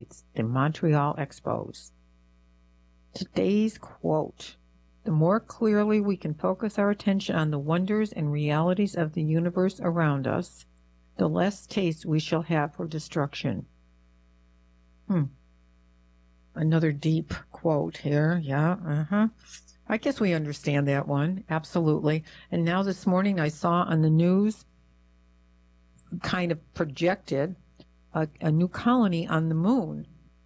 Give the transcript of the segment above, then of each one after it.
celebrates the Montreal Expos. Today's quote: "The more clearly we can focus our attention on the wonders and realities of the universe around us, the less taste we shall have for destruction." Another deep quote here. Yeah, I guess we understand that one. Absolutely. And now this morning I saw on the news, kind of projected, a new colony on the moon,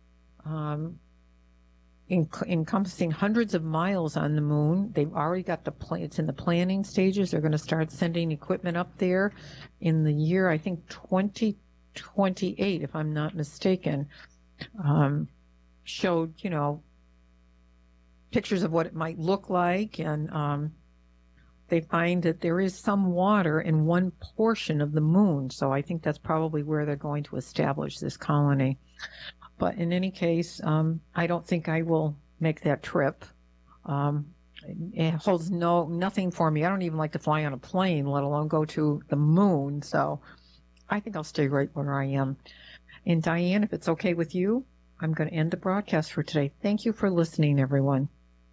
encompassing hundreds of miles on the moon. They've already got it's in the planning stages. They're going to start sending equipment up there in the year, I think, 2028, if I'm not mistaken. Showed, pictures of what it might look like, and they find that there is some water in one portion of the moon, so I think that's probably where they're going to establish this colony. But in any case, I don't think I will make that trip. It holds nothing for me. I don't even like to fly on a plane, let alone go to the moon, so I think I'll stay right where I am. And Diane, if it's okay with you, I'm going to end the broadcast for today. Thank you for listening, everyone.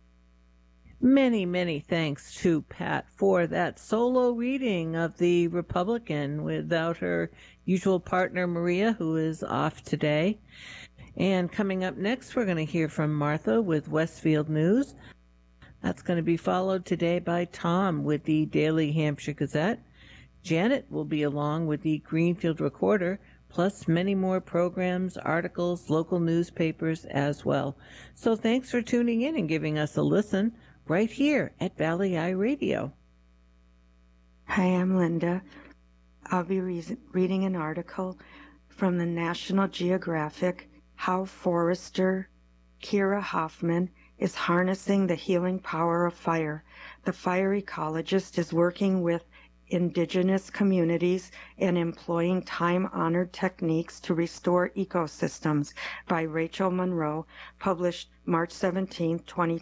Many, many thanks to Pat for that solo reading of The Republican without her usual partner, Maria, who is off today. And coming up next, we're going to hear from Martha with Westfield News. That's going to be followed today by Tom with the Daily Hampshire Gazette. Janet will be along with the Greenfield Recorder, plus many more programs, articles, local newspapers as well. So thanks for tuning in and giving us a listen right here at Valley Eye Radio. Hi, I'm Linda. I'll be reading an article from the National Geographic, how forester Kira Hoffman is harnessing the healing power of fire. The fire ecologist is working with indigenous communities and employing time-honored techniques to restore ecosystems, by Rachel Monroe, published March 17,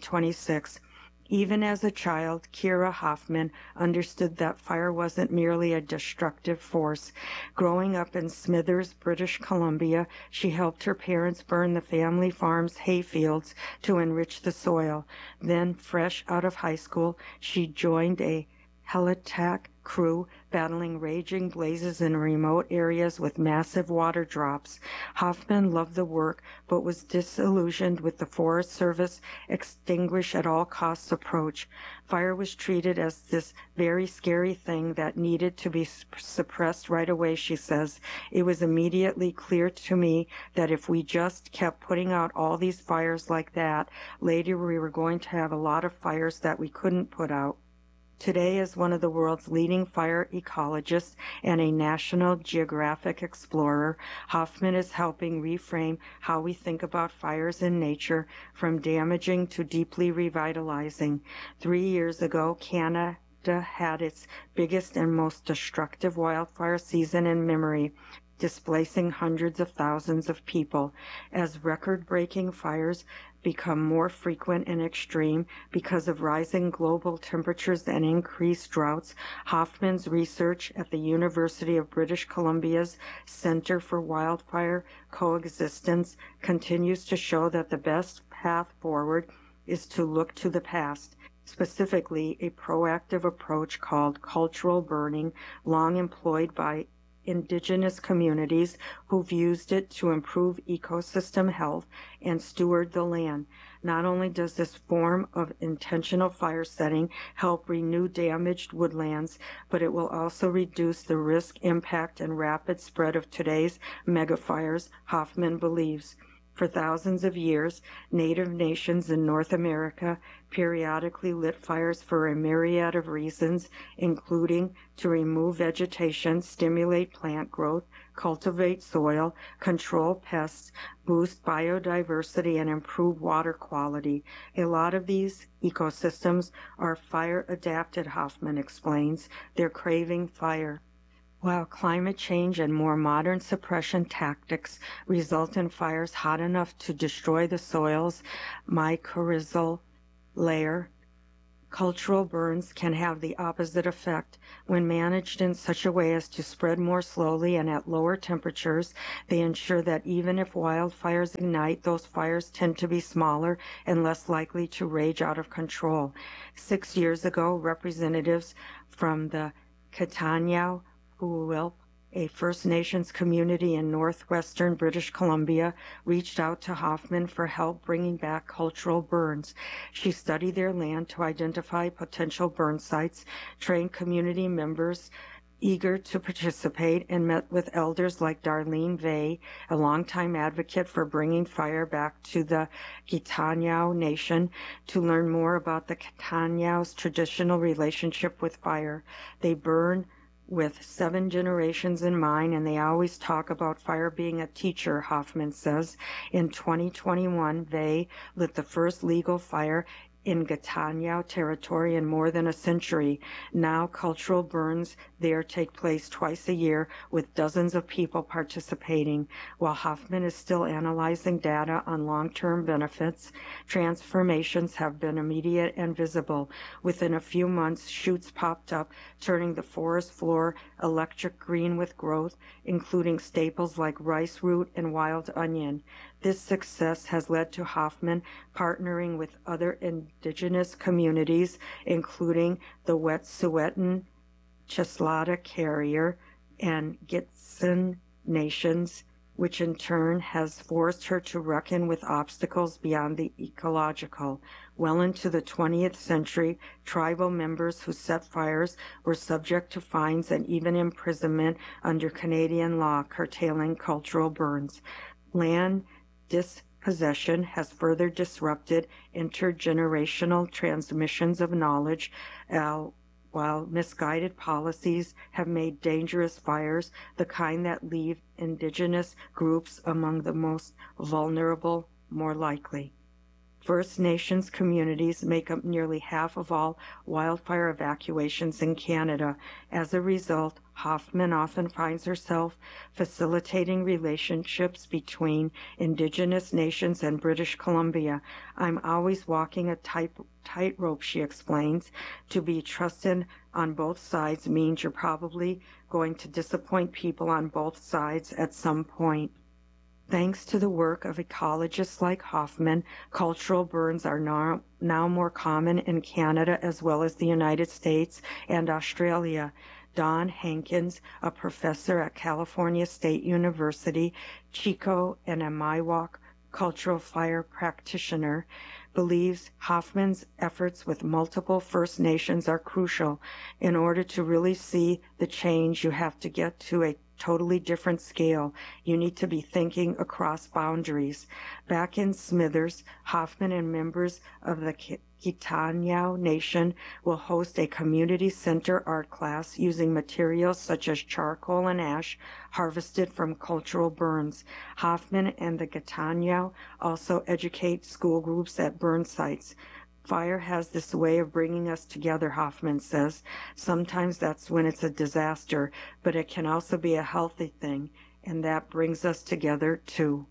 2026. Even as a child, Kira Hoffman understood that fire wasn't merely a destructive force. Growing up in Smithers, British Columbia, she helped her parents burn the family farm's hayfields to enrich the soil. Then, fresh out of high school, she joined a helitack crew battling raging blazes in remote areas with massive water drops. Hoffman loved the work, but was disillusioned with the Forest Service extinguish at all costs approach. Fire was treated as this very scary thing that needed to be suppressed right away, she says. It was immediately clear to me that if we just kept putting out all these fires like that, later we were going to have a lot of fires that we couldn't put out. Today, as one of the world's leading fire ecologists and a National Geographic explorer, Hoffman is helping reframe how we think about fires in nature, from damaging to deeply revitalizing. 3 years ago, Canada had its biggest and most destructive wildfire season in memory, displacing hundreds of thousands of people. As record-breaking fires become more frequent and extreme because of rising global temperatures and increased droughts, Hoffman's research at the University of British Columbia's Center for Wildfire Coexistence continues to show that the best path forward is to look to the past, specifically a proactive approach called cultural burning, long employed by indigenous communities who've used it to improve ecosystem health and steward the land. Not only does this form of intentional fire setting help renew damaged woodlands, but it will also reduce the risk, impact, and rapid spread of today's megafires, Hoffman believes. For thousands of years, Native nations in North America periodically lit fires for a myriad of reasons, including to remove vegetation, stimulate plant growth, cultivate soil, control pests, boost biodiversity, and improve water quality. A lot of these ecosystems are fire-adapted, Hoffman explains. They're craving fire. While climate change and more modern suppression tactics result in fires hot enough to destroy the soil's mycorrhizal layer, Cultural burns can have the opposite effect. When managed in such a way as to spread more slowly and at lower temperatures, they ensure that even if wildfires ignite, those fires tend to be smaller and less likely to rage out of control. 6 years ago, representatives from the Kitanyao Huilp, a First Nations community in northwestern British Columbia, reached out to Hoffman for help bringing back cultural burns. She studied their land to identify potential burn sites, trained community members eager to participate, and met with elders like Darlene Vey, a longtime advocate for bringing fire back to the Kitanyao Nation, to learn more about the Kitanyao's traditional relationship with fire. They burn with 7 generations in mind, and they always talk about fire being a teacher, Hoffman says. In 2021, Vey lit the first legal fire in Kitanyao territory in more than a century. Now cultural burns there take place twice a year with dozens of people participating. While Hoffman is still analyzing data on long-term benefits, transformations have been immediate and visible. Within a few months, shoots popped up, turning the forest floor electric green with growth, including staples like rice root and wild onion. This success has led to Hoffman partnering with other indigenous communities, including the Wet'suwet'en, Cheslata Carrier, and Gitxsan nations, which in turn has forced her to reckon with obstacles beyond the ecological. Well into the 20th century, tribal members who set fires were subject to fines and even imprisonment under Canadian law, curtailing cultural burns. Land dispossession has further disrupted intergenerational transmissions of knowledge, while misguided policies have made dangerous fires, the kind that leave indigenous groups among the most vulnerable, more likely. First Nations communities make up nearly half of all wildfire evacuations in Canada. As a result, Hoffman often finds herself facilitating relationships between Indigenous nations and British Columbia. I'm always walking a tightrope, she explains. To be trusted on both sides means you're probably going to disappoint people on both sides at some point. Thanks to the work of ecologists like Hoffman, cultural burns are now more common in Canada as well as the United States and Australia. Don Hankins, a professor at California State University, Chico, and a Miwok cultural fire practitioner, believes Hoffman's efforts with multiple First Nations are crucial. In order to really see the change, you have to get to a totally different scale. You need to be thinking across boundaries. Back in Smithers, Hoffman and members of the Kitanyao Nation will host a community center art class using materials such as charcoal and ash harvested from cultural burns. Hoffman and the Kitanyao also educate school groups at burn sites. Fire has this way of bringing us together, Hoffman says. Sometimes that's when it's a disaster, but it can also be a healthy thing, and that brings us together too.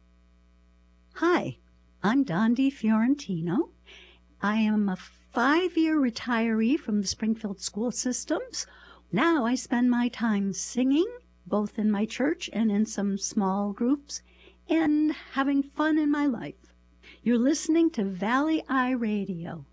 Hi, I'm Dondi Fiorentino. I am a 5-year retiree from the Springfield school systems. Now I spend my time singing, both in my church and in some small groups, and having fun in my life. You're listening to Valley Eye Radio.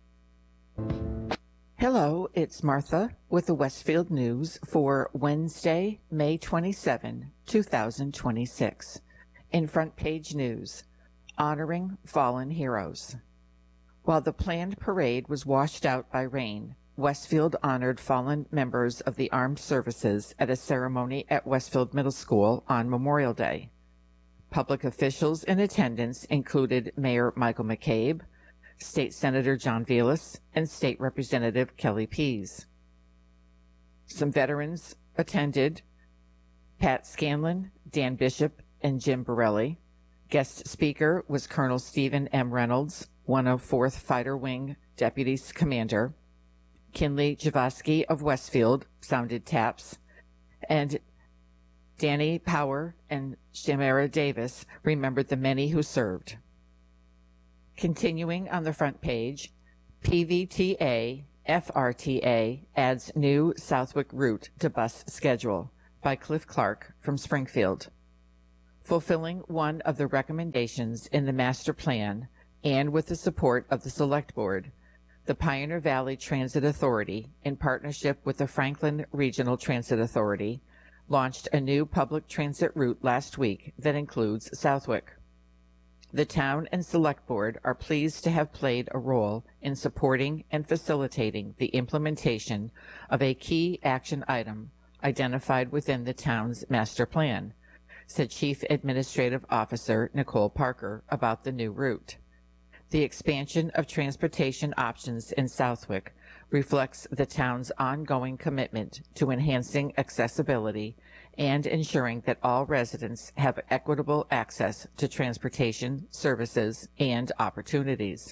Hello, it's Martha with the Westfield News for Wednesday, May 27, 2026. In front page news, honoring fallen heroes. While the planned parade was washed out by rain, Westfield honored fallen members of the armed services at a ceremony at Westfield Middle School on Memorial Day. Public officials in attendance included Mayor Michael McCabe, State Senator John Velas, and State Representative Kelly Pease. Some veterans attended: Pat Scanlon, Dan Bishop, and Jim Borelli. Guest speaker was Colonel Stephen M. Reynolds, 104th Fighter Wing Deputy Commander. Kinley Javosky of Westfield sounded taps, and Danny Power and Shamara Davis remembered the many who served. Continuing on the front page, PVTA FRTA adds new Southwick route to bus schedule by Cliff Clark from Springfield. Fulfilling one of the recommendations in the master plan and with the support of the Select Board, the Pioneer Valley Transit Authority, in partnership with the Franklin Regional Transit Authority, launched a new public transit route last week that includes Southwick. The town and Select Board are pleased to have played a role in supporting and facilitating the implementation of a key action item identified within the town's master plan, said Chief Administrative Officer Nicole Parker about the new route. The expansion of transportation options in Southwick reflects the town's ongoing commitment to enhancing accessibility and ensuring that all residents have equitable access to transportation, services, and opportunities.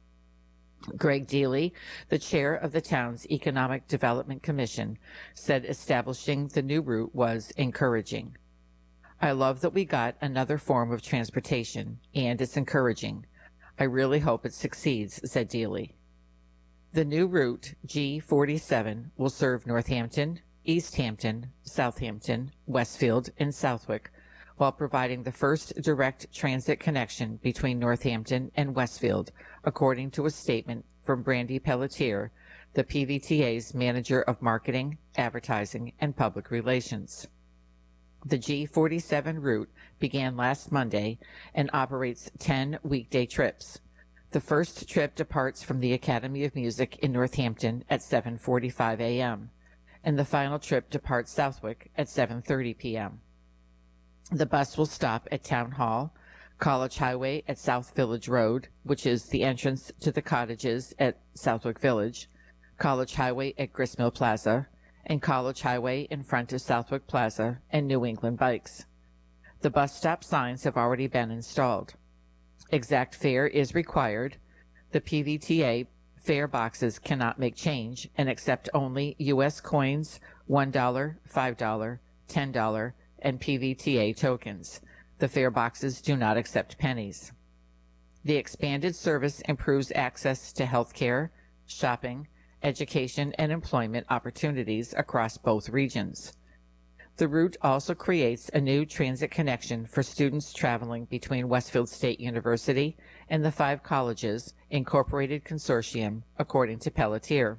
Greg Deely, the chair of the town's Economic Development Commission, said establishing the new route was encouraging. I love that we got another form of transportation, and it's encouraging. I really hope it succeeds, said Deely. The new route, G47, will serve Northampton, East Hampton, Southampton, Westfield, and Southwick, while providing the first direct transit connection between Northampton and Westfield, according to a statement from Brandy Pelletier, the PVTA's Manager of Marketing, Advertising, and Public Relations. The G47 route began last Monday and operates 10 weekday trips. The first trip departs from the Academy of Music in Northampton at 7:45 a.m., and the final trip departs Southwick at 7:30 p.m. The bus will stop at Town Hall, College Highway at South Village Road, which is the entrance to the cottages at Southwick Village, College Highway at Gristmill Plaza, and College Highway in front of Southwick Plaza and New England Bikes. The bus stop signs have already been installed. Exact fare is required. The PVTA fare boxes cannot make change and accept only U.S. coins, $1, $5, $10, and PVTA tokens. The fare boxes do not accept pennies. The expanded service improves access to health care, shopping, education, and employment opportunities across both regions. The route also creates a new transit connection for students traveling between Westfield State University and the 5 colleges incorporated consortium, according to Pelletier.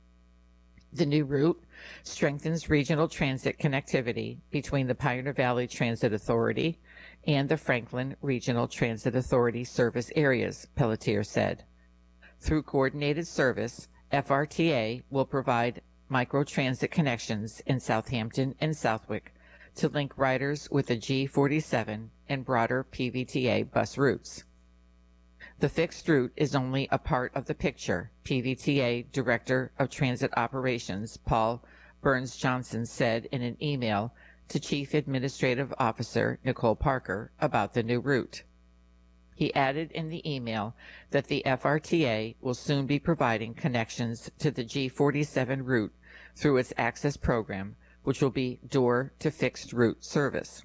The new route strengthens regional transit connectivity between the Pioneer Valley Transit Authority and the Franklin Regional Transit Authority service areas, Pelletier said. Through coordinated service, FRTA will provide microtransit connections in Southampton and Southwick to link riders with the G47 and broader PVTA bus routes. The fixed route is only a part of the picture, PVTA Director of Transit Operations Paul Burns-Johnson said in an email to Chief Administrative Officer Nicole Parker about the new route. He added in the email that the FRTA will soon be providing connections to the G47 route through its access program, which will be door-to-fixed route service.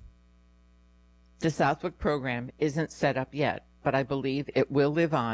The Southwick program isn't set up yet, but I believe it will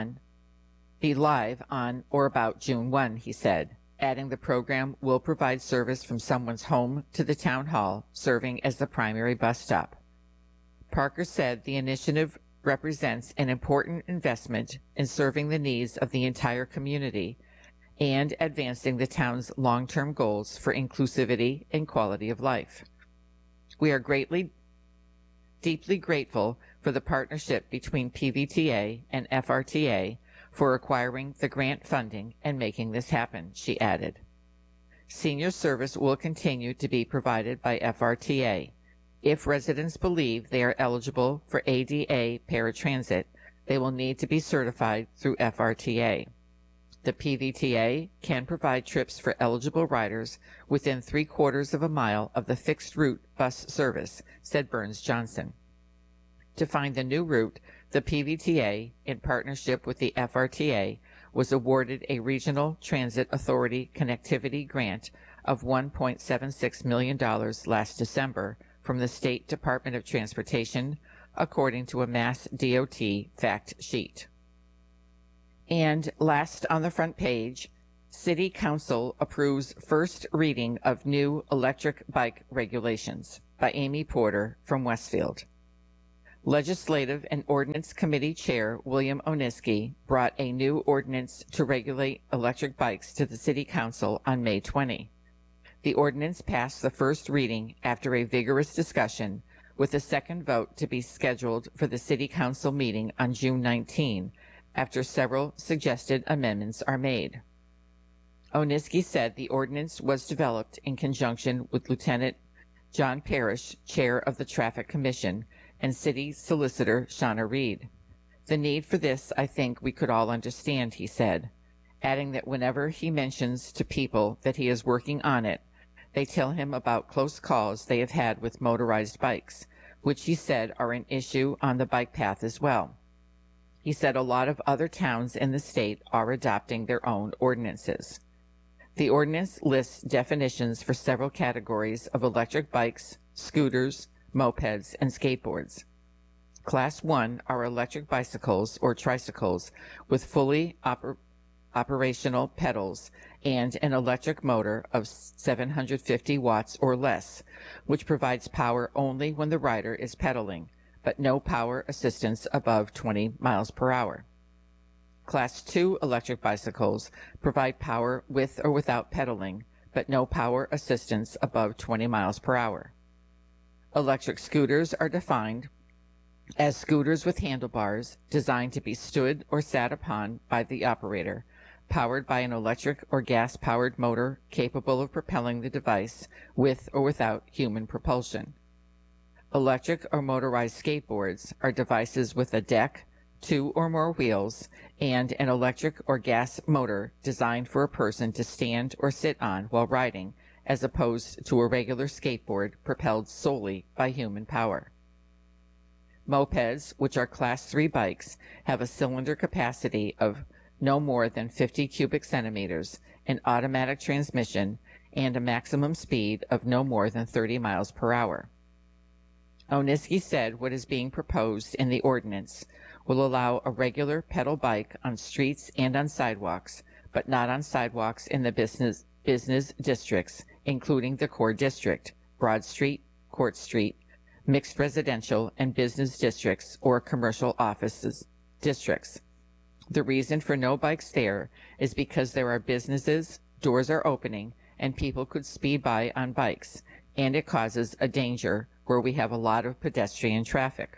be live on or about June 1, he said, adding the program will provide service from someone's home to the town hall, serving as the primary bus stop. Parker said the initiative represents an important investment in serving the needs of the entire community and advancing the town's long-term goals for inclusivity and quality of life. We are deeply grateful for the partnership between PVTA and FRTA for acquiring the grant funding and making this happen, she added. Senior service will continue to be provided by FRTA. If residents believe they are eligible for ADA paratransit, they will need to be certified through FRTA. The PVTA can provide trips for eligible riders within 3/4 of a mile of the fixed route bus service, said Burns-Johnson. To find the new route, the PVTA, in partnership with the FRTA, was awarded a Regional Transit Authority Connectivity Grant of $1.76 million last December from the State Department of Transportation, according to a Mass DOT fact sheet. And last on the front page, City Council approves first reading of new electric bike regulations by Amy Porter from Westfield. Legislative and Ordinance Committee Chair William Oniski brought a new ordinance to regulate electric bikes to the City Council on May 20. The ordinance passed the first reading after a vigorous discussion, with a second vote to be scheduled for the City Council meeting on June 19, after several suggested amendments are made. Oniski said the ordinance was developed in conjunction with Lieutenant John Parrish, Chair of the Traffic Commission, and City Solicitor Shauna Reed. The need for this, I think we could all understand, he said, adding that whenever he mentions to people that he is working on it, they tell him about close calls they have had with motorized bikes, which he said are an issue on the bike path as well. He said a lot of other towns in the state are adopting their own ordinances. The ordinance lists definitions for several categories of electric bikes, scooters, mopeds, and skateboards. Class 1 are electric bicycles or tricycles with fully operational pedals and an electric motor of 750 watts or less, which provides power only when the rider is pedaling, but no power assistance above 20 miles per hour. Class 2 electric bicycles provide power with or without pedaling, but no power assistance above 20 miles per hour. Electric scooters are defined as scooters with handlebars designed to be stood or sat upon by the operator, powered by an electric or gas-powered motor capable of propelling the device with or without human propulsion. Electric or motorized skateboards are devices with a deck, 2 or more wheels, and an electric or gas motor designed for a person to stand or sit on while riding, as opposed to a regular skateboard propelled solely by human power. Mopeds, which are Class 3 bikes, have a cylinder capacity of no more than 50 cubic centimeters, an automatic transmission, and a maximum speed of no more than 30 miles per hour. Oniski said what is being proposed in the ordinance will allow a regular pedal bike on streets and on sidewalks, but not on sidewalks in the business districts, including the core district, Broad Street, Court Street, mixed residential and business districts, or commercial offices districts. The reason for no bikes there is because there are businesses, doors are opening, and people could speed by on bikes, and it causes a danger where we have a lot of pedestrian traffic.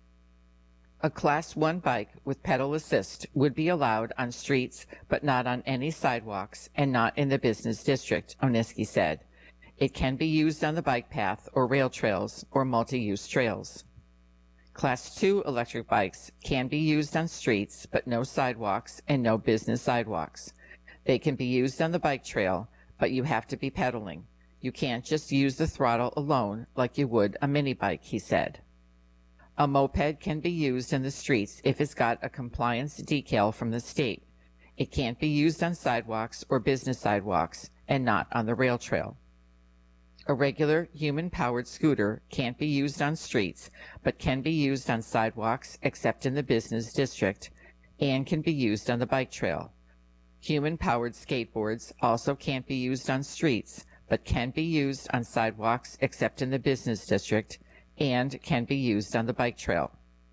A Class 1 bike with pedal assist would be allowed on streets but not on any sidewalks and not in the business district, Oniski said. It can be used on the bike path or rail trails or multi-use trails. Class 2 electric bikes can be used on streets but no sidewalks and no business sidewalks. They can be used on the bike trail, but you have to be pedaling. You can't just use the throttle alone like you would a mini bike, he said. A moped can be used in the streets if it's got a compliance decal from the state. It can't be used on sidewalks or business sidewalks and not on the rail trail. A regular human-powered scooter can't be used on streets, but can be used on sidewalks except in the business district, and can be used on the bike trail. Human-powered skateboards also can't be used on streets, but can be used on sidewalks except in the business district, and can be used on the bike trail.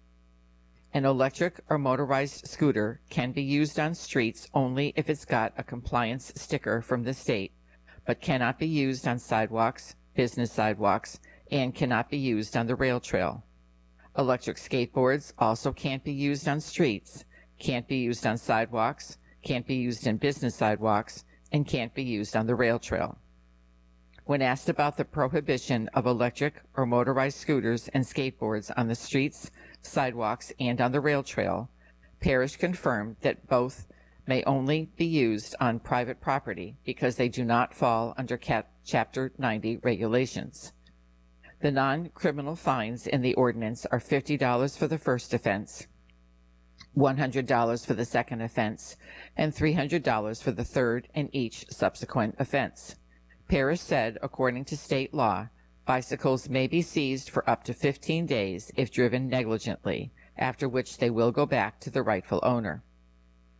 An electric or motorized scooter can be used on streets only if it's got a compliance sticker from the state, but cannot be used on sidewalks, business sidewalks, and cannot be used on the rail trail. Electric skateboards also can't be used on streets, can't be used on sidewalks, can't be used in business sidewalks, and can't be used on the rail trail. When asked about the prohibition of electric or motorized scooters and skateboards on the streets, sidewalks, and on the rail trail, Parrish confirmed that both may only be used on private property because they do not fall under Chapter 90 regulations. The non-criminal fines in the ordinance are $50 for the first offense, $100 for the second offense, and $300 for the third and each subsequent offense. Parrish said, according to state law, bicycles may be seized for up to 15 days if driven negligently, after which they will go back to the rightful owner.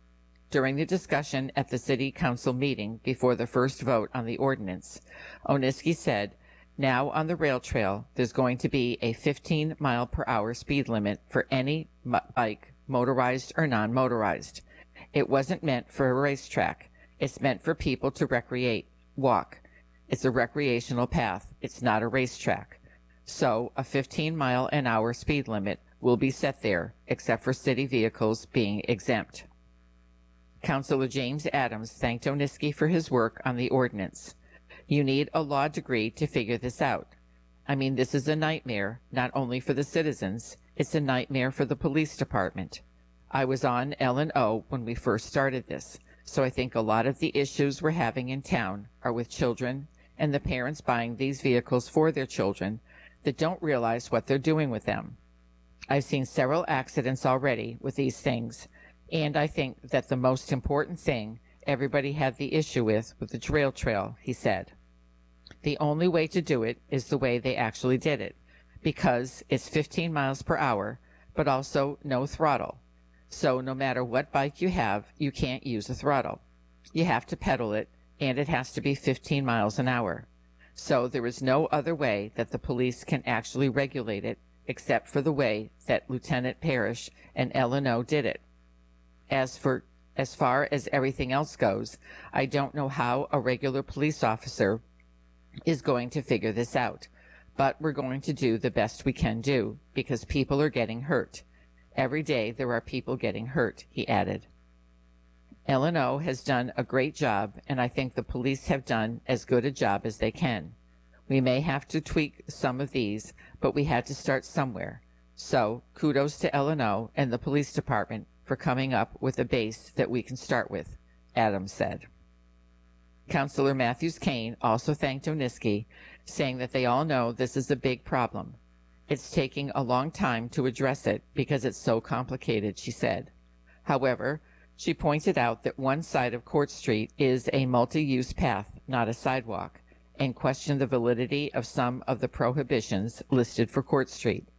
During the discussion at the City Council meeting before the first vote on the ordinance, Oniski said, "Now on the rail trail, there's going to be a 15-mile-per-hour speed limit for any bike, motorized or non-motorized. It wasn't meant for a racetrack. It's meant for people to walk. It's a recreational path. It's not a racetrack. So a 15-mile-an-hour speed limit will be set there, except for city vehicles being exempt." Councilor James Adams thanked Oniski for his work on the ordinance. "You need a law degree to figure this out. I mean, this is a nightmare, not only for the citizens, it's a nightmare for the police department. I was on L&O when we first started this, so I think a lot of the issues we're having in town are with children and the parents buying these vehicles for their children that don't realize what they're doing with them. I've seen several accidents already with these things, and I think that the most important thing everybody had the issue with the rail trail," he said. "The only way to do it is the way they actually did it, because it's 15 miles per hour, but also no throttle. So no matter what bike you have, you can't use a throttle. You have to pedal it, and it has to be 15 miles an hour. So there is no other way that the police can actually regulate it except for the way that Lieutenant Parrish and L&O did it. As far as everything else goes, I don't know how a regular police officer is going to figure this out, but we're going to do the best we can do, because people are getting hurt. Every day there are people getting hurt," he added. "L&O has done a great job, and I think the police have done as good a job as they can. We may have to tweak some of these, but we had to start somewhere. So kudos to L&O and the police department for coming up with a base that we can start with," Adams said. Councilor Matthews Kane also thanked Oniski, saying that they all know this is a big problem. "It's taking a long time to address it because it's so complicated," she said. However, she pointed out that one side of Court Street is a multi-use path, not a sidewalk, and questioned the validity of some of the prohibitions listed for Court Street.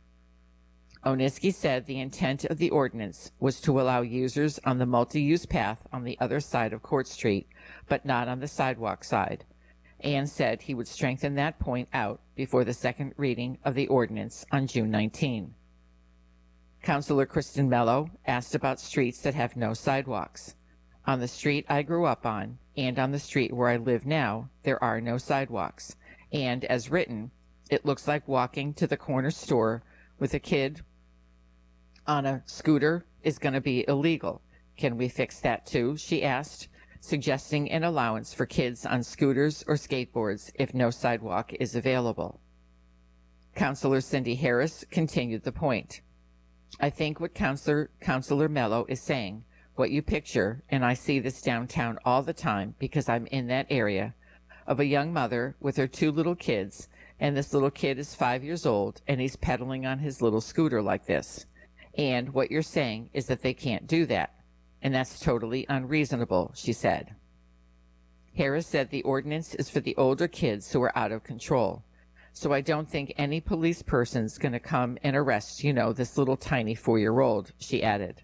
Oniski said the intent of the ordinance was to allow users on the multi-use path on the other side of Court Street, but not on the sidewalk side, and said he would strengthen that point out before the second reading of the ordinance on June 19. Councilor Kristen Mello asked about streets that have no sidewalks. "On the street I grew up on, and on the street where I live now, there are no sidewalks, and as written, it looks like walking to the corner store with a kid on a scooter is going to be illegal. Can we fix that too?" she asked, suggesting an allowance for kids on scooters or skateboards if no sidewalk is available. Councilor Cindy Harris continued the point. "I think what Councilor Mello is saying, what you picture, and I see this downtown all the time because I'm in that area, of a young mother with her 2 little kids, and this little kid is 5 years old, and he's pedaling on his little scooter like this. And what you're saying is that they can't do that, and that's totally unreasonable," she said. Harris said the ordinance is for the older kids who are out of control, so I don't think any police person's going to come and arrest, this little tiny 4-year-old, she added.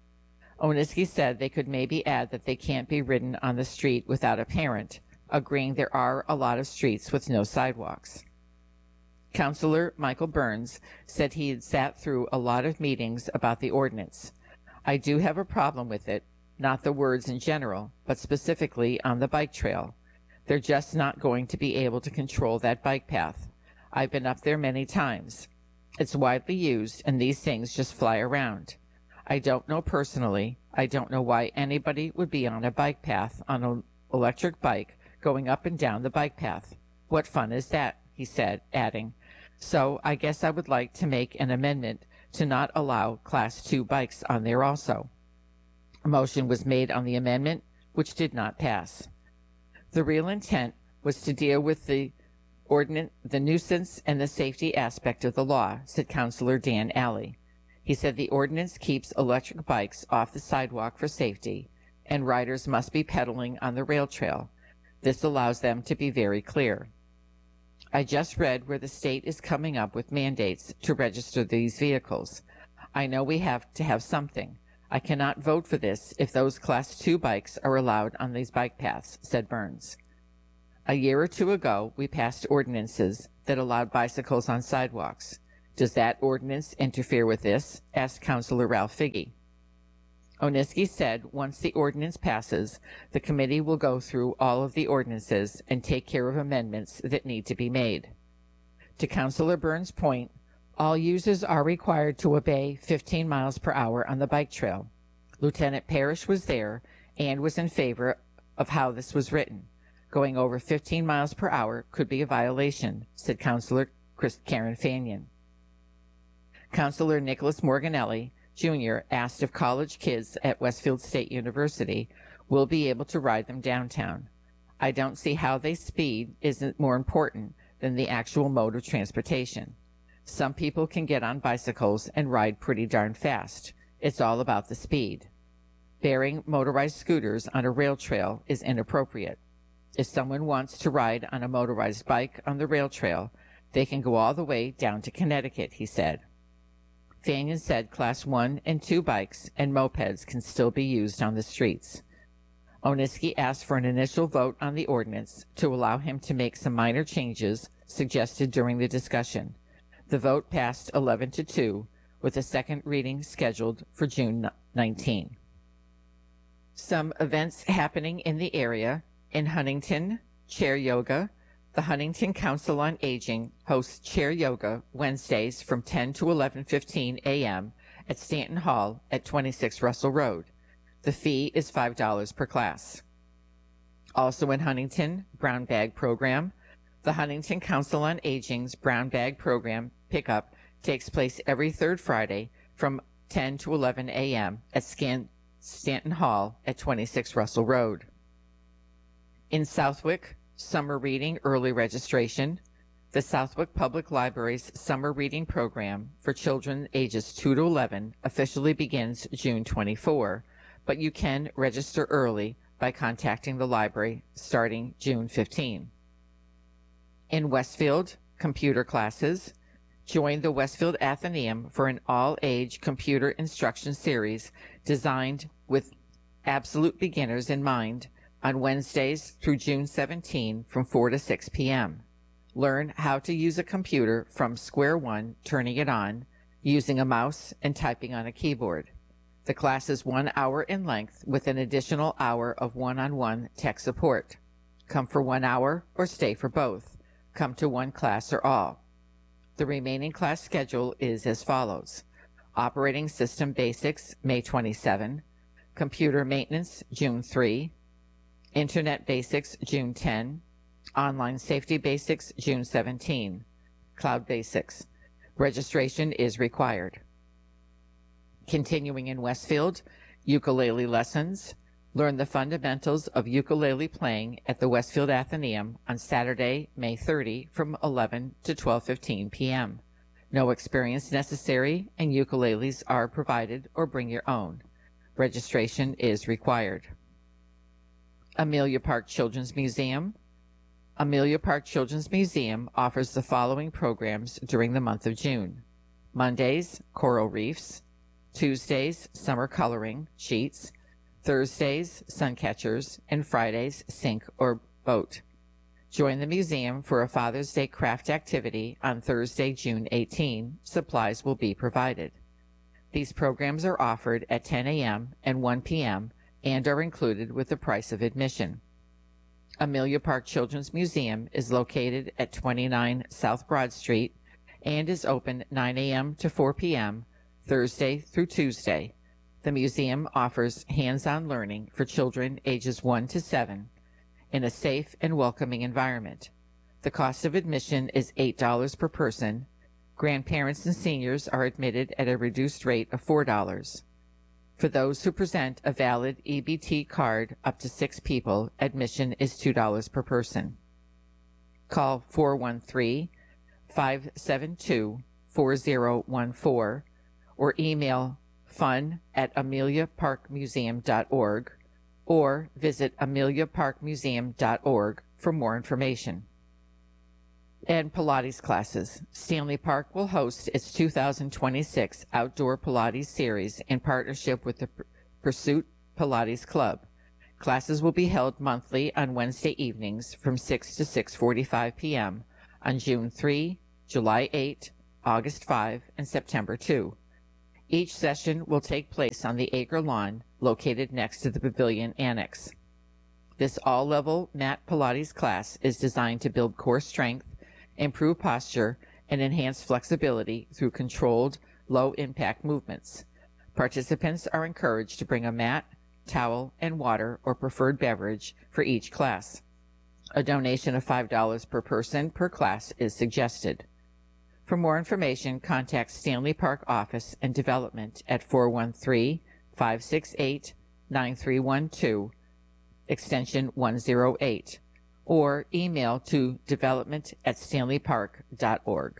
Oniski said they could maybe add that they can't be ridden on the street without a parent, agreeing there are a lot of streets with no sidewalks. Councilor Michael Burns said he had sat through a lot of meetings about the ordinance. "I do have a problem with it, not the words in general, but specifically on the bike trail. They're just not going to be able to control that bike path. I've been up there many times. It's widely used, and these things just fly around. I don't know personally. I don't know why anybody would be on a bike path on an electric bike going up and down the bike path. What fun is that?" he said, adding, "So I guess I would like to make an amendment to not allow Class 2 bikes on there also." A motion was made on the amendment, which did not pass. The real intent was to deal with the nuisance and the safety aspect of the law, said Councilor Dan Alley. He said the ordinance keeps electric bikes off the sidewalk for safety, and riders must be pedaling on the rail trail. This allows them to be very clear. I just read where the state is coming up with mandates to register these vehicles. I know we have to have something. I cannot vote for this if those Class 2 bikes are allowed on these bike paths, said Burns. A year or two ago, we passed ordinances that allowed bicycles on sidewalks. Does that ordinance interfere with this? Asked Councilor Ralph Figge. Oniski said once the ordinance passes, the committee will go through all of the ordinances and take care of amendments that need to be made. To Councilor Burns' point, all users are required to obey 15 miles per hour on the bike trail. Lieutenant Parrish was there and was in favor of how this was written. Going over 15 miles per hour could be a violation, said Councilor Karen Fanion. Councilor Nicholas Morganelli, Jr. asked if college kids at Westfield State University will be able to ride them downtown. I don't see how they speed isn't more important than the actual mode of transportation. Some people can get on bicycles and ride pretty darn fast. It's all about the speed. Bearing motorized scooters on a rail trail is inappropriate. If someone wants to ride on a motorized bike on the rail trail, they can go all the way down to Connecticut, he said. Fanion said Class 1 and 2 bikes and mopeds can still be used on the streets. Oniski asked for an initial vote on the ordinance to allow him to make some minor changes suggested during the discussion. The vote passed 11-2, with a second reading scheduled for June 19. Some events happening in the area. In Huntington, chair yoga. The Huntington Council on Aging hosts chair yoga Wednesdays from 10 to 11:15 a.m. at Stanton Hall at 26 Russell Road. The fee is $5 per class. Also in Huntington, Brown Bag Program. The Huntington Council on Aging's Brown Bag Program pickup takes place every third Friday from 10 to 11 a.m. at Stanton Hall at 26 Russell Road. In Southwick, summer reading early registration. The Southwick Public Library's summer reading program for children ages 2 to 11 officially begins June 24, but you can register early by contacting the library starting June 15. In Westfield, computer classes. Join the Westfield Athenaeum for an all-age computer instruction series designed with absolute beginners in mind on Wednesdays through June 17 from 4 to 6 p.m. Learn how to use a computer from square one, turning it on, using a mouse, and typing on a keyboard. The class is 1 hour in length with an additional hour of one-on-one tech support. Come for 1 hour or stay for both. Come to one class or all. The remaining class schedule is as follows. Operating System Basics, May 27. Computer Maintenance, June 3. Internet Basics, June 10. Online Safety Basics, June 17. Cloud Basics. Registration is required. Continuing in Westfield, ukulele lessons. Learn the fundamentals of ukulele playing at the Westfield Athenaeum on Saturday, May 30 from 11 to 12:15 p.m. No experience necessary and ukuleles are provided or bring your own. Registration is required. Amelia Park Children's Museum. Amelia Park Children's Museum offers the following programs during the month of June. Mondays, coral reefs. Tuesdays, summer coloring sheets. Thursdays, sun catchers, and Fridays, sink or boat. Join the museum for a Father's Day craft activity on Thursday, June 18. Supplies will be provided. These programs are offered at 10 a.m. and 1 p.m. and are included with the price of admission. Amelia Park Children's Museum is located at 29 South Broad Street and is open 9 a.m. to 4 p.m. Thursday through Tuesday. The museum offers hands-on learning for children ages 1 to 7 in a safe and welcoming environment. The cost of admission is $8 per person. Grandparents and seniors are admitted at a reduced rate of $4. For those who present a valid EBT card up to 6 people, admission is $2 per person. Call 413-572-4014 or email fun@ameliaparkmuseum.org or visit ameliaparkmuseum.org for more information. And Pilates classes. Stanley Park will host its 2026 Outdoor Pilates Series in partnership with the Pursuit Pilates Club. Classes will be held monthly on Wednesday evenings from 6 to 6:45 p.m. on June 3, July 8, August 5, and September 2. Each session will take place on the acre lawn located next to the Pavilion Annex. This all-level mat Pilates class is designed to build core strength, improve posture, and enhance flexibility through controlled, low-impact movements. Participants are encouraged to bring a mat, towel, and water or preferred beverage for each class. A donation of $5 per person per class is suggested. For more information, contact Stanley Park Office and Development at 413-568-9312, extension 108, or email to development@stanleypark.org.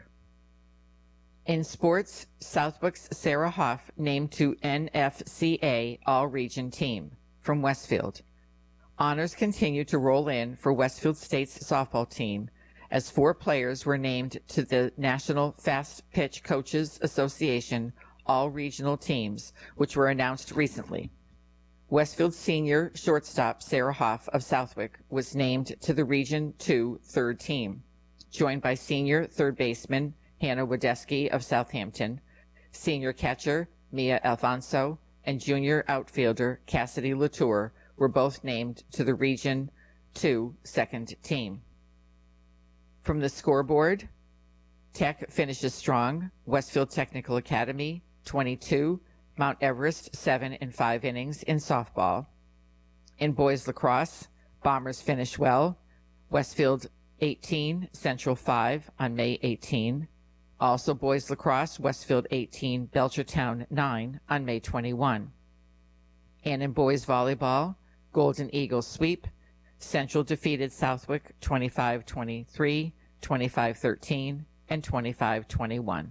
In sports, Southwick's Sarah Hoff named to NFCA All-Region Team from Westfield. Honors continue to roll in for Westfield State's softball team as 4 players were named to the National Fast Pitch Coaches Association All-Regional Teams, which were announced recently. Westfield senior shortstop Sarah Hoff of Southwick was named to the Region 2 third team, joined by senior third baseman Hannah Wadesky of Southampton, senior catcher Mia Alfonso, and junior outfielder Cassidy Latour were both named to the Region 2 second team. From the scoreboard, Tech finishes strong, Westfield Technical Academy 22, Mount Everest 7 in 5 innings in softball. In boys lacrosse, Bombers finish well, Westfield 18, Central 5 on May 18. Also boys lacrosse, Westfield 18, Belchertown 9 on May 21. And in boys volleyball, Golden Eagles sweep, Central defeated Southwick 25-23, 25-13, and 25-21.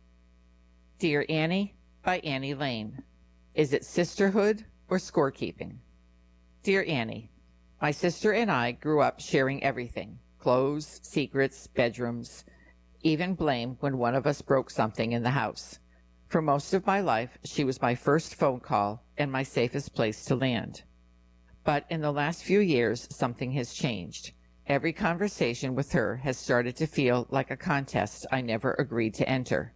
Dear Annie, by Annie Lane. Is it sisterhood or scorekeeping? Dear Annie, my sister and I grew up sharing everything, clothes, secrets, bedrooms, even blame when one of us broke something in the house. For most of my life, she was my first phone call and my safest place to land. But in the last few years, something has changed. Every conversation with her has started to feel like a contest I never agreed to enter.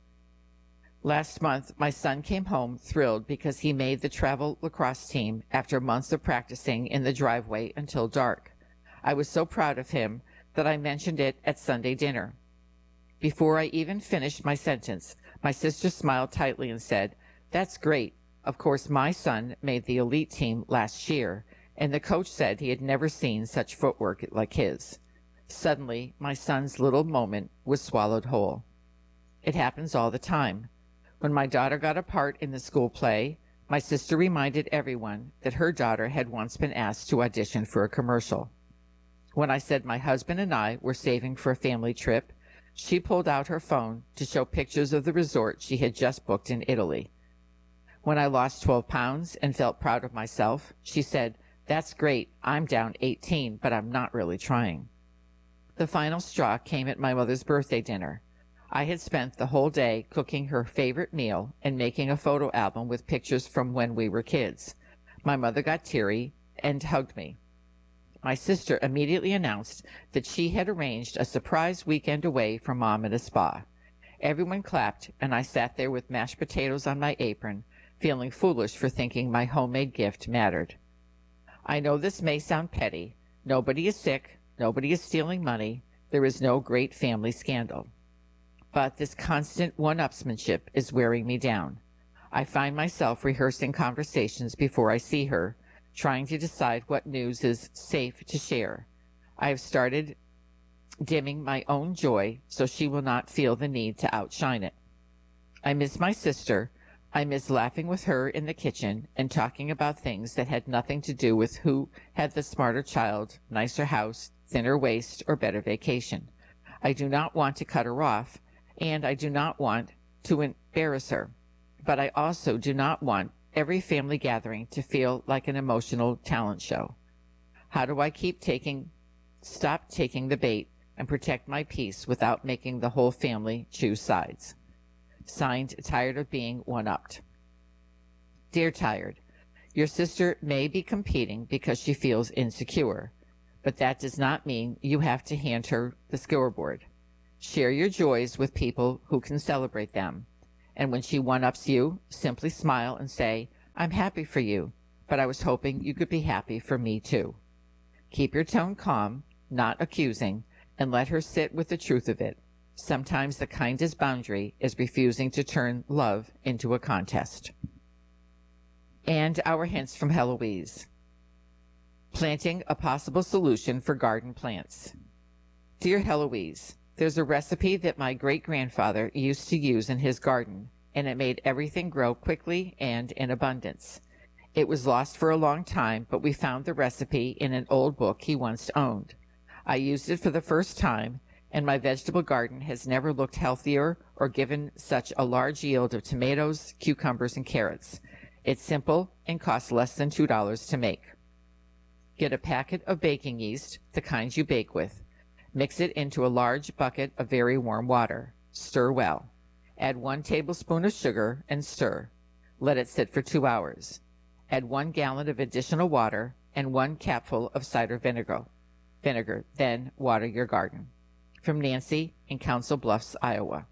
Last month, my son came home thrilled because he made the travel lacrosse team after months of practicing in the driveway until dark. I was so proud of him that I mentioned it at Sunday dinner. Before I even finished my sentence, my sister smiled tightly and said, "That's great. Of course, my son made the elite team last year, and the coach said he had never seen such footwork like his." Suddenly, my son's little moment was swallowed whole. It happens all the time. When my daughter got a part in the school play, my sister reminded everyone that her daughter had once been asked to audition for a commercial. When I said my husband and I were saving for a family trip, she pulled out her phone to show pictures of the resort she had just booked in Italy. When I lost 12 pounds and felt proud of myself, she said, "That's great. I'm down 18, but I'm not really trying." The final straw came at my mother's birthday dinner. I had spent the whole day cooking her favorite meal and making a photo album with pictures from when we were kids. My mother got teary and hugged me. My sister immediately announced that she had arranged a surprise weekend away from Mom at a spa. Everyone clapped, and I sat there with mashed potatoes on my apron, feeling foolish for thinking my homemade gift mattered. I know this may sound petty. Nobody is sick. Nobody is stealing money. There is no great family scandal. But this constant one-upsmanship is wearing me down. I find myself rehearsing conversations before I see her, trying to decide what news is safe to share. I have started dimming my own joy so she will not feel the need to outshine it. I miss my sister. I miss laughing with her in the kitchen and talking about things that had nothing to do with who had the smarter child, nicer house, thinner waist, or better vacation. I do not want to cut her off, and I do not want to embarrass her, but I also do not want every family gathering to feel like an emotional talent show. How do I stop taking the bait and protect my peace without making the whole family choose sides. Signed, Tired of Being One-Upped. Dear Tired, your sister may be competing because she feels insecure, but that does not mean you have to hand her the scoreboard. Share your joys with people who can celebrate them. And when she one-ups you, simply smile and say, I'm happy for you, but I was hoping you could be happy for me too. Keep your tone calm, not accusing, and let her sit with the truth of it. Sometimes the kindest boundary is refusing to turn love into a contest. And our hints from Heloise. Planting a possible solution for garden plants. Dear Heloise, there's a recipe that my great-grandfather used to use in his garden, and it made everything grow quickly and in abundance. It was lost for a long time, but we found the recipe in an old book he once owned. I used it for the first time, and my vegetable garden has never looked healthier or given such a large yield of tomatoes, cucumbers, and carrots. It's simple and costs less than $2 to make. Get a packet of baking yeast, the kind you bake with. Mix it into a large bucket of very warm water. Stir well. Add 1 tablespoon of sugar and stir. Let it sit for 2 hours. Add 1 gallon of additional water and 1 capful of cider vinegar. Then water your garden. From Nancy in Council Bluffs, Iowa.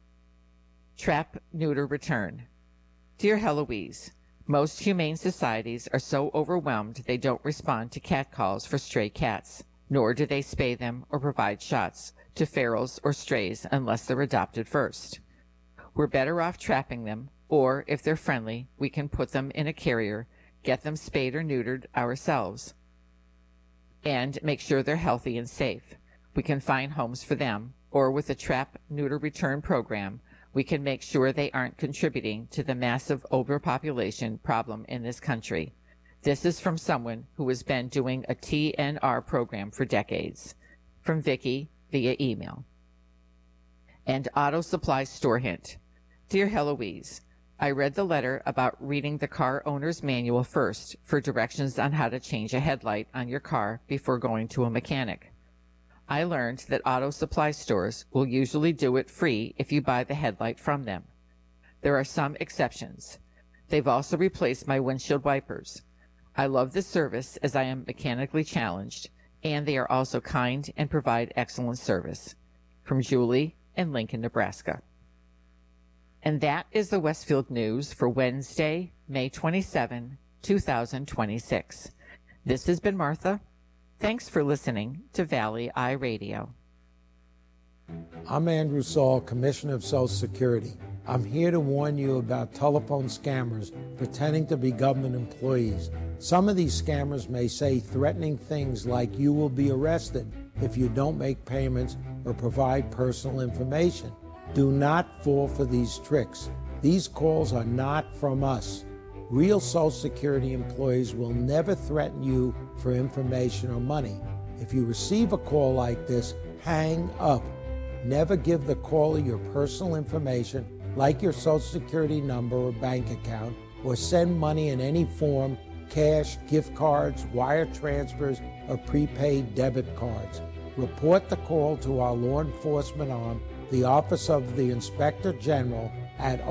Trap, Neuter, Return. Dear Heloise, most humane societies are so overwhelmed they don't respond to catcalls for stray cats, nor do they spay them or provide shots to ferals or strays unless they're adopted first. We're better off trapping them, or if they're friendly, we can put them in a carrier, get them spayed or neutered ourselves, and make sure they're healthy and safe. We can find homes for them, or with a trap, neuter, return program, we can make sure they aren't contributing to the massive overpopulation problem in this country. This is from someone who has been doing a TNR program for decades. From Vicki via email. And Auto Supply Store Hint. Dear Heloise, I read the letter about reading the car owner's manual first for directions on how to change a headlight on your car before going to a mechanic. I learned that auto supply stores will usually do it free if you buy the headlight from them. There are some exceptions. They've also replaced my windshield wipers. I love this service as I am mechanically challenged, and they are also kind and provide excellent service. From Julie in Lincoln, Nebraska. And that is the Westfield News for Wednesday, May 27, 2026. This has been Martha. Thanks for listening to Valley Eye Radio. I'm Andrew Saul, Commissioner of Social Security. I'm here to warn you about telephone scammers pretending to be government employees. Some of these scammers may say threatening things like you will be arrested if you don't make payments or provide personal information. Do not fall for these tricks. These calls are not from us. Real Social Security employees will never threaten you for information or money. If you receive a call like this, hang up. Never give the caller your personal information, like your Social Security number or bank account, or send money in any form, cash, gift cards, wire transfers, or prepaid debit cards. Report the call to our law enforcement arm, the Office of the Inspector General, at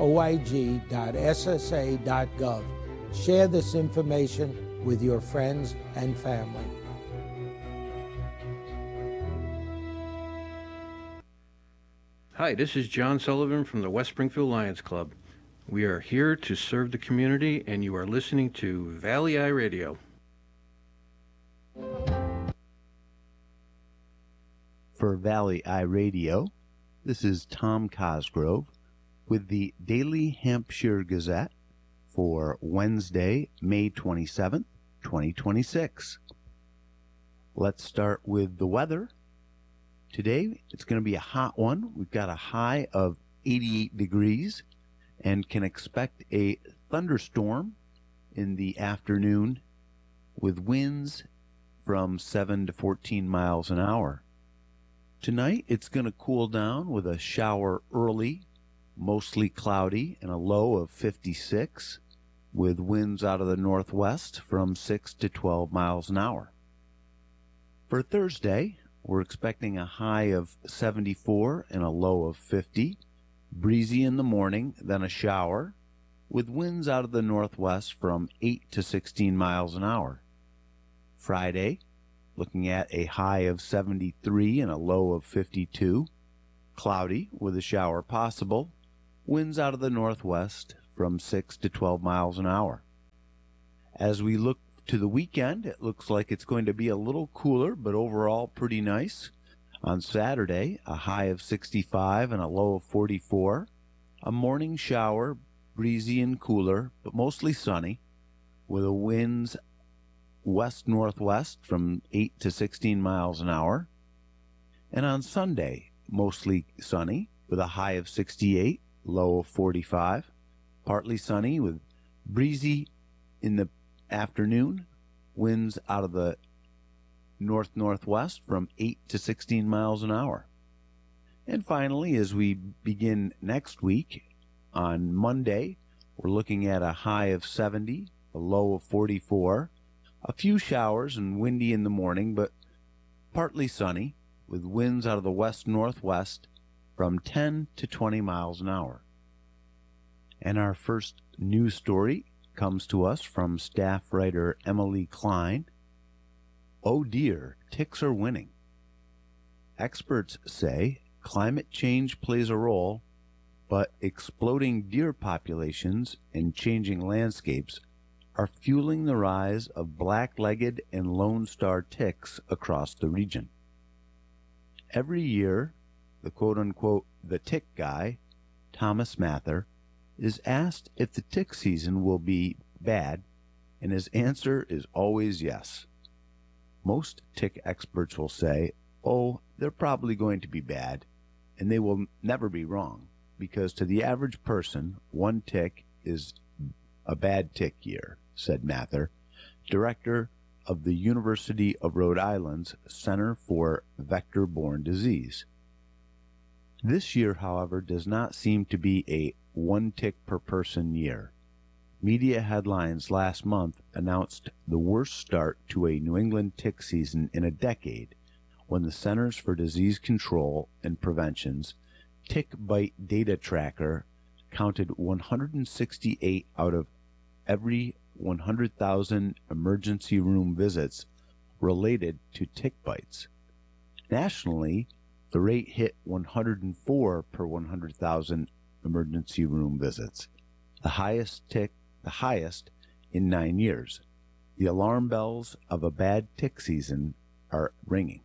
oig.ssa.gov. Share this information with your friends and family. Hi, this is John Sullivan from the West Springfield Lions Club. We are here to serve the community, and you are listening to Valley Eye Radio. For Valley Eye Radio, this is Tom Cosgrove with the Daily Hampshire Gazette for Wednesday, May 27th, 2026. Let's start with the weather. Today, it's going to be a hot one. We've got a high of 88 degrees and can expect a thunderstorm in the afternoon with winds from 7 to 14 miles an hour. Tonight, it's going to cool down with a shower early, mostly cloudy, and a low of 56, with winds out of the northwest from 6 to 12 miles an hour. For Thursday, We're expecting a high of 74 and a low of 50. Breezy in the morning, then a shower, with winds out of the northwest from 8 to 16 miles an hour. Friday, looking at a high of 73 and a low of 52. Cloudy with a shower possible. Winds out of the northwest from 6 to 12 miles an hour. As we look to the weekend, it looks like it's going to be a little cooler, but overall pretty nice. On Saturday, a high of 65 and a low of 44. A morning shower, breezy and cooler, but mostly sunny, with the winds west-northwest from 8 to 16 miles an hour. And on Sunday, mostly sunny, with a high of 68, low of 45. Partly sunny with breezy in the afternoon, winds out of the north-northwest from 8 to 16 miles an hour. And finally, as we begin next week, on Monday, we're looking at a high of 70, a low of 44, a few showers and windy in the morning, but partly sunny, with winds out of the west-northwest from 10 to 20 miles an hour. And our first news story comes to us from staff writer Emily Klein. Oh dear, ticks are winning. Experts say climate change plays a role, but exploding deer populations and changing landscapes are fueling the rise of black-legged and lone star ticks across the region. Every year, the quote-unquote the tick guy, Thomas Mather, is asked if the tick season will be bad, and his answer is always yes. Most tick experts will say, oh, they're probably going to be bad, and they will never be wrong, because to the average person, one tick is a bad tick year, said Mather, director of the University of Rhode Island's Center for Vector-Borne Disease. This year, however, does not seem to be a one tick per person year. Media headlines last month announced the worst start to a New England tick season in a decade, when the Centers for Disease Control and Prevention's Tick Bite Data Tracker counted 168 out of every 100,000 emergency room visits related to tick bites. Nationally, the rate hit 104 per 100,000 emergency room visits, the highest in 9 years. The alarm bells of a bad tick season are ringing.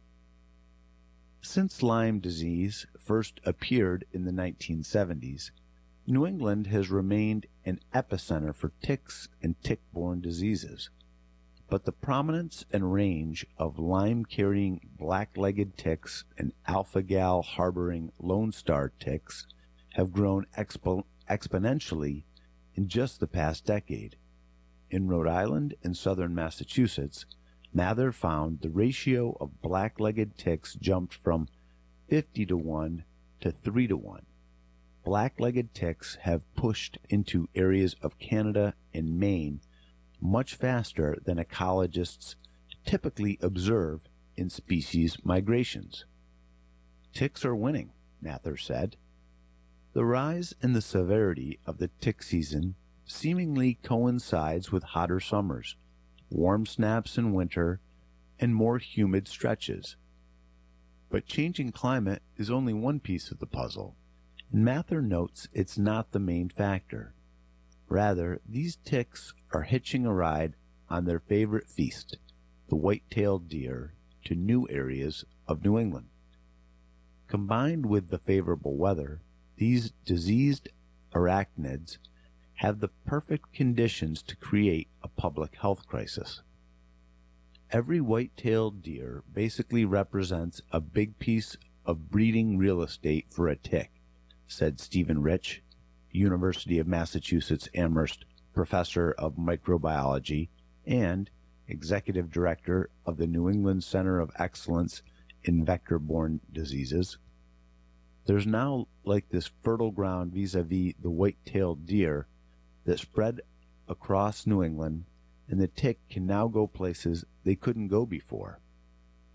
Since Lyme disease first appeared in the 1970s, New England has remained an epicenter for ticks and tick-borne diseases. But the prominence and range of Lyme-carrying black-legged ticks and alpha-gal harboring lone star ticks have grown exponentially in just the past decade. In Rhode Island and southern Massachusetts, Mather found the ratio of black-legged ticks jumped from 50 to 1 to 3 to 1. Black-legged ticks have pushed into areas of Canada and Maine much faster than ecologists typically observe in species migrations. Ticks are winning, Mather said. The rise in the severity of the tick season seemingly coincides with hotter summers, warm snaps in winter, and more humid stretches. But changing climate is only one piece of the puzzle, and Mather notes it's not the main factor. Rather, these ticks are hitching a ride on their favorite feast, the white-tailed deer, to new areas of New England. Combined with the favorable weather, these diseased arachnids have the perfect conditions to create a public health crisis. Every white-tailed deer basically represents a big piece of breeding real estate for a tick, said Stephen Rich, University of Massachusetts Amherst professor of microbiology and executive director of the New England Center of Excellence in Vector-Borne Diseases. There's now like this fertile ground vis-a-vis the white-tailed deer that spread across New England, and the tick can now go places they couldn't go before.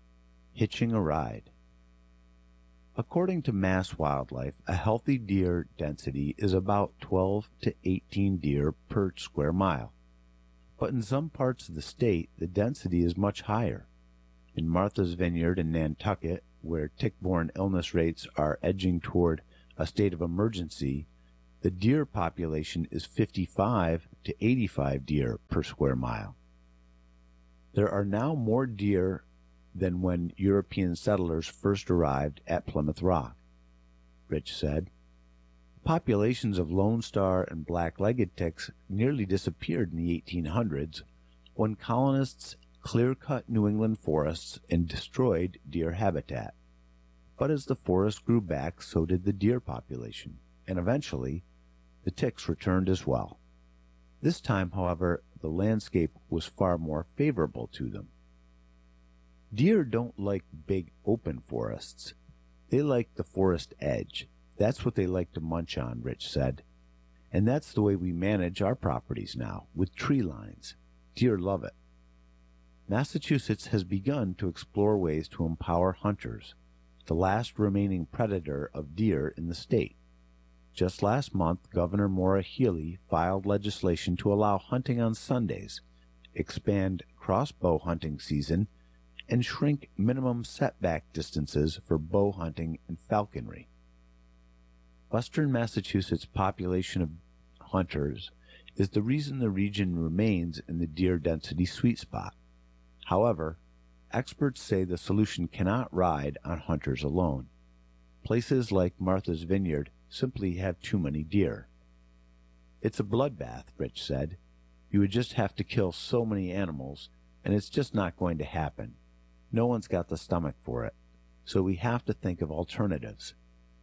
hitching a ride. According to Mass Wildlife, a healthy deer density is about 12 to 18 deer per square mile. But in some parts of the state, the density is much higher. In Martha's Vineyard in Nantucket, where tick-borne illness rates are edging toward a state of emergency, the deer population is 55 to 85 deer per square mile. There are now more deer than when European settlers first arrived at Plymouth Rock, Rich said. Populations of Lone Star and black-legged ticks nearly disappeared in the 1800s when colonists clear-cut New England forests and destroyed deer habitat. But as the forest grew back, so did the deer population, and eventually the ticks returned as well. This time, however, the landscape was far more favorable to them. Deer don't like big open forests. They like the forest edge. That's what they like to munch on, Rich said. And that's the way we manage our properties now, with tree lines. Deer love it. Massachusetts has begun to explore ways to empower hunters, the last remaining predator of deer in the state. Just last month, Governor Maura Healey filed legislation to allow hunting on Sundays, expand crossbow hunting season, and shrink minimum setback distances for bow hunting and falconry. Western Massachusetts' population of hunters is the reason the region remains in the deer density sweet spot. However, experts say the solution cannot ride on hunters alone. Places like Martha's Vineyard simply have too many deer. It's a bloodbath, Rich said. You would just have to kill so many animals, and it's just not going to happen. No one's got the stomach for it, so we have to think of alternatives.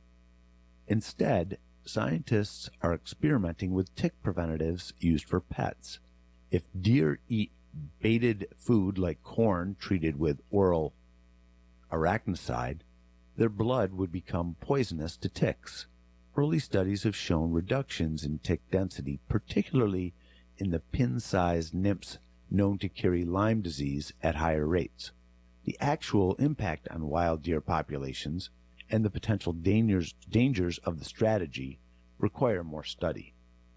Instead, scientists are experimenting with tick preventatives used for pets. If deer eat baited food like corn treated with oral arachnicide, their blood would become poisonous to ticks. Early studies have shown reductions in tick density, particularly in the pin-sized nymphs known to carry Lyme disease at higher rates. The actual impact on wild deer populations and the potential dangers of the strategy require more study.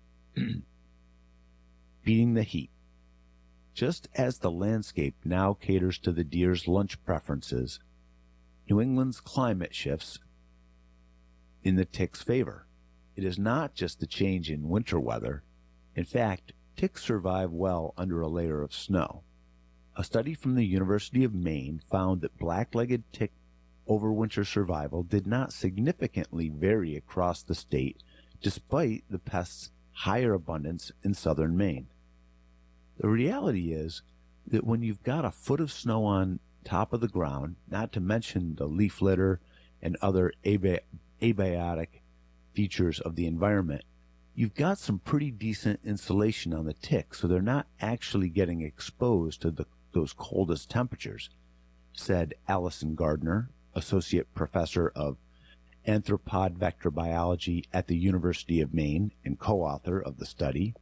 Beating the heat. Just as the landscape now caters to the deer's lunch preferences, New England's climate shifts in the tick's favor. It is not just the change in winter weather. In fact, ticks survive well under a layer of snow. A study from the University of Maine found that black-legged tick overwinter survival did not significantly vary across the state, despite the pest's higher abundance in southern Maine. The reality is that when you've got a foot of snow on top of the ground, not to mention the leaf litter and other abiotic features of the environment, you've got some pretty decent insulation on the tick, so they're not actually getting exposed to those coldest temperatures, said Allison Gardner, Associate Professor of Arthropod Vector Biology at the University of Maine and co-author of the study.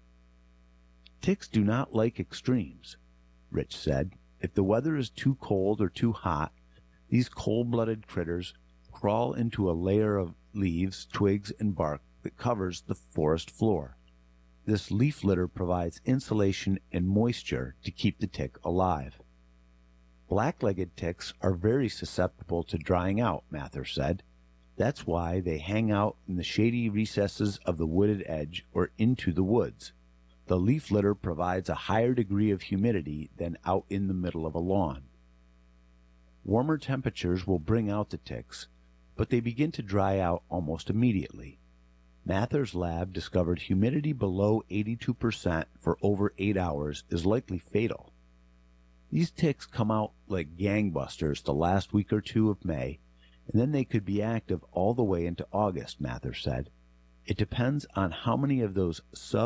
Ticks do not like extremes, Rich said. If the weather is too cold or too hot, these cold-blooded critters crawl into a layer of leaves, twigs, and bark that covers the forest floor. This leaf litter provides insulation and moisture to keep the tick alive. Black-legged ticks are very susceptible to drying out, Mather said. That's why they hang out in the shady recesses of the wooded edge or into the woods. The leaf litter provides a higher degree of humidity than out in the middle of a lawn. Warmer temperatures will bring out the ticks, but they begin to dry out almost immediately. Mather's lab discovered humidity below 82% for over 8 hours is likely fatal. These ticks come out like gangbusters the last week or two of May, and then they could be active all the way into August, Mather said. It depends on how many of those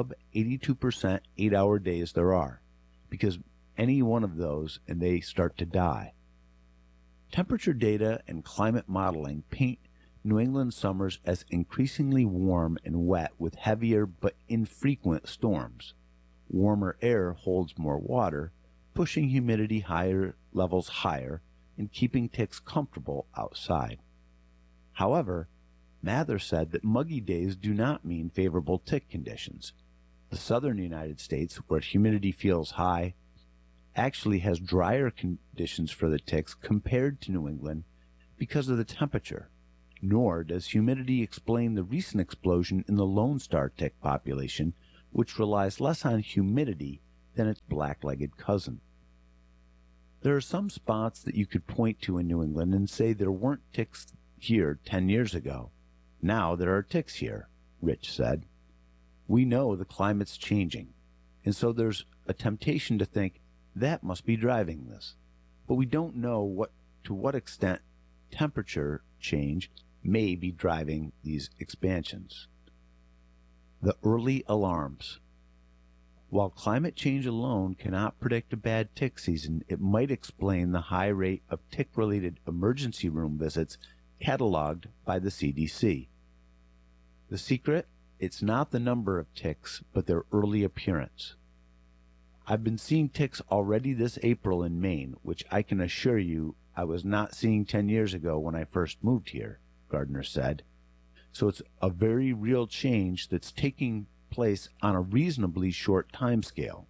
sub-82% 8-hour days there are, because any one of those and they start to die. Temperature data and climate modeling paint New England summers as increasingly warm and wet with heavier but infrequent storms. Warmer air holds more water, pushing humidity levels higher, and keeping ticks comfortable outside. However, Mather said that muggy days do not mean favorable tick conditions. The southern United States, where humidity feels high, actually has drier conditions for the ticks compared to New England because of the temperature. Nor does humidity explain the recent explosion in the Lone Star tick population, which relies less on humidity than its black-legged cousin. There are some spots that you could point to in New England and say there weren't ticks here 10 years ago. Now there are ticks here, Rich said. We know the climate's changing, and so there's a temptation to think that must be driving this. But we don't know to what extent temperature change may be driving these expansions. The early alarms. While climate change alone cannot predict a bad tick season, it might explain the high rate of tick-related emergency room visits cataloged by the CDC. The secret? It's not the number of ticks, but their early appearance. I've been seeing ticks already this April in Maine, which I can assure you I was not seeing 10 years ago when I first moved here, Gardner said. So it's a very real change that's taking place on a reasonably short time scale.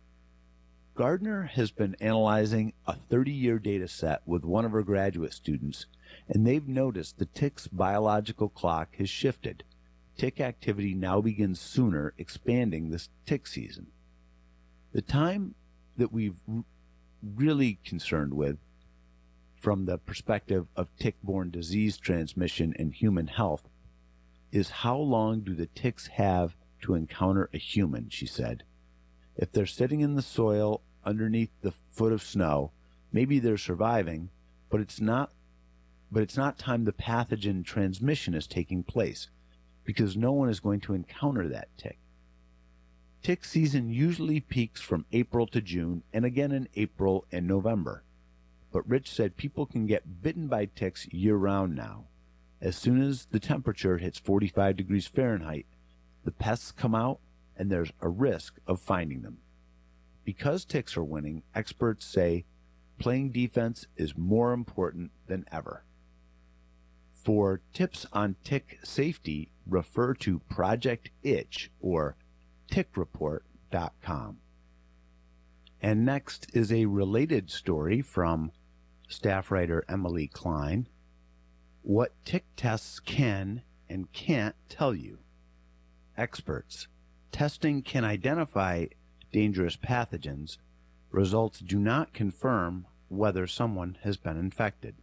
Gardner has been analyzing a 30-year data set with one of her graduate students, and they've noticed the tick's biological clock has shifted. Tick activity now begins sooner, expanding this tick season. The time that we've really concerned with from the perspective of tick-borne disease transmission and human health is how long do the ticks have to encounter a human, she said. If they're sitting in the soil underneath the foot of snow, maybe they're surviving, but it's not time the pathogen transmission is taking place, because no one is going to encounter that tick. Tick season usually peaks from April to June and again in April and November. But Rich said people can get bitten by ticks year-round now. As soon as the temperature hits 45 degrees Fahrenheit, the pests come out and there's a risk of finding them. Because ticks are winning, experts say playing defense is more important than ever. For tips on tick safety, refer to Project Itch or tickreport.com. And next is a related story from staff writer Emily Klein. What tick tests can and can't tell you. Experts. Testing can identify dangerous pathogens. Results do not confirm whether someone has been infected.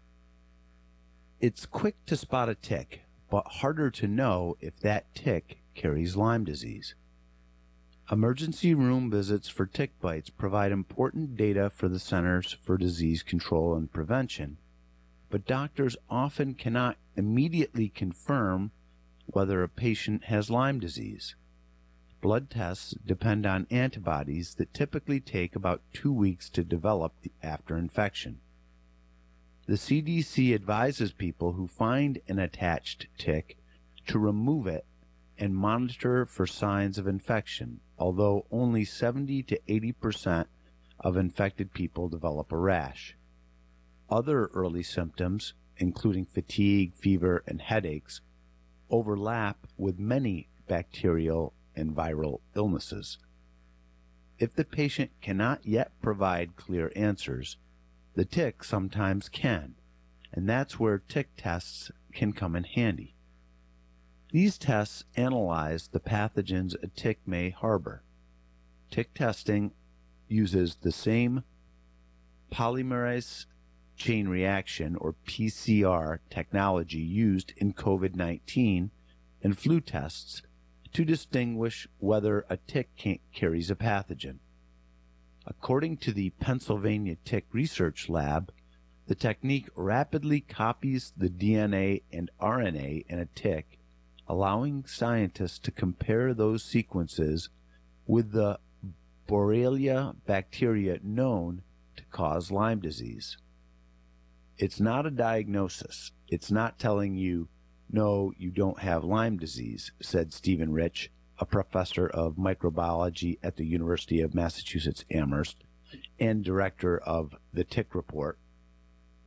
It's quick to spot a tick, but harder to know if that tick carries Lyme disease. Emergency room visits for tick bites provide important data for the Centers for Disease Control and Prevention, but doctors often cannot immediately confirm whether a patient has Lyme disease. Blood tests depend on antibodies that typically take about 2 weeks to develop after infection. The CDC advises people who find an attached tick to remove it and monitor for signs of infection, although only 70 to 80% of infected people develop a rash. Other early symptoms, including fatigue, fever, and headaches, overlap with many bacterial and viral illnesses. If the patient cannot yet provide clear answers, the tick sometimes can, and that's where tick tests can come in handy. These tests analyze the pathogens a tick may harbor. Tick testing uses the same polymerase chain reaction, or PCR, technology used in COVID-19 and flu tests to distinguish whether a tick carries a pathogen. According to the Pennsylvania Tick Research Lab, the technique rapidly copies the DNA and RNA in a tick, allowing scientists to compare those sequences with the Borrelia bacteria known to cause Lyme disease. It's not a diagnosis. It's not telling you, no, you don't have Lyme disease, said Stephen Rich, a professor of microbiology at the University of Massachusetts Amherst and director of the Tick Report.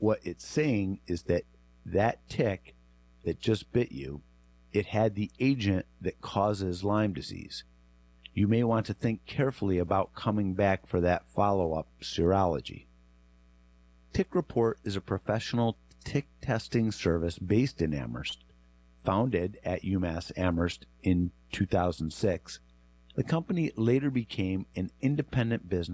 what it's saying is that that tick that just bit you, it had the agent that causes Lyme disease. You may want to think carefully about coming back for that follow-up serology. Tick Report is a professional tick testing service based in Amherst, founded at UMass Amherst in 2006. The company later became an independent business